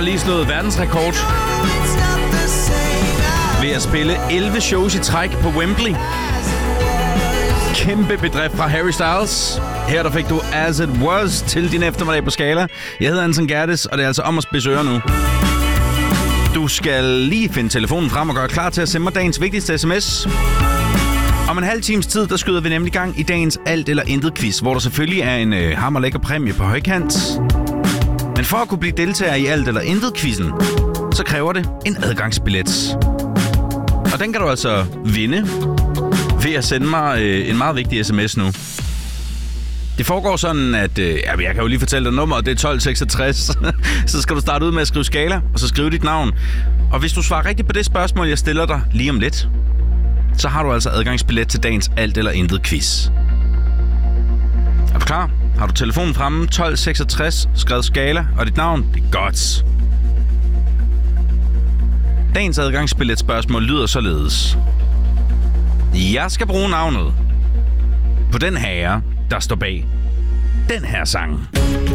har lige slået verdensrekord ved at spille 11 shows i træk på Wembley. Kæmpe bedrift fra Harry Styles. Her der fik du As It Was til din eftermiddag på Skala. Jeg hedder Anson Gerdes, og det er altså om at spidse ører nu. Du skal lige finde telefonen frem og gøre klar til at sende mig dagens vigtigste sms. Om en halv times tid, der skyder vi nemlig gang i dagens alt eller intet quiz, hvor der selvfølgelig er en hammerlækker præmie på højkant. Men for at kunne blive deltager i alt eller intet quizzen, så kræver det en adgangsbillet. Og den kan du altså vinde ved at sende mig en meget vigtig sms nu. Det foregår sådan, at jeg kan jo lige fortælle dig nummeret, det er 1266. Så skal du starte ud med at skrive Skala, og så skrive dit navn. Og hvis du svarer rigtigt på det spørgsmål, jeg stiller dig lige om lidt, så har du altså adgangsbillet til dagens alt eller intet quiz. Er du klar? Har du telefonen fremme? 1266, skrevet Skala, og dit navn? Det er godt. Dagens adgangsbillet spørgsmål lyder således. Jeg skal bruge navnet på den herre, der står bag den her sang.